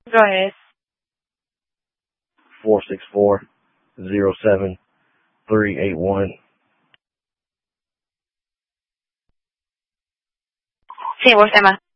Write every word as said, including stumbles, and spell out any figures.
Go ahead. four six four, zero seven, three eight one. Sí, vos, Emma.